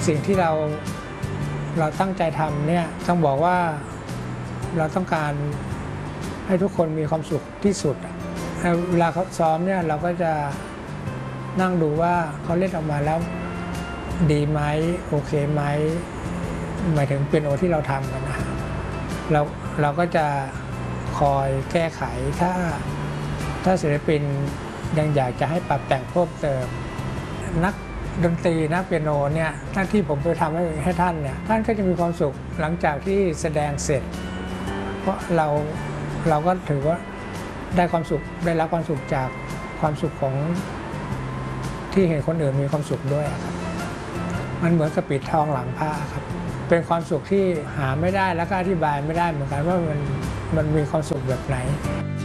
สิ่งที่เราตั้งใจทำเนี่ยต้องบอกว่าเราต้องการให้ทุกคนมีความสุขที่สุดเวลาเขาซ้อมเนี่ยเราก็จะนั่งดูว่าเขาเล่นออกมาแล้วดีไหมโอเคไหมหมายถึงเปียโนที่เราทำกันนะเราก็จะคอยแก้ไขถ้าศิลปินยังอยากจะให้ปรับแต่งเพิ่มเติมนักดนตรีนักเปียโนเนี่ยหน้าที่ผมไปทำให้ท่านเนี่ยท่านก็จะมีความสุขหลังจากที่แสดงเสร็จเพราะเราก็ถือว่าได้ความสุขได้รับความสุขจากความสุขของที่เห็นคนอื่นมีความสุขด้วยครับมันเหมือนกับปิดทองหลังผ้าครับเป็นความสุขที่หาไม่ได้แล้วก็อธิบายไม่ได้เหมือนกันว่ามันมีความสุขแบบไหน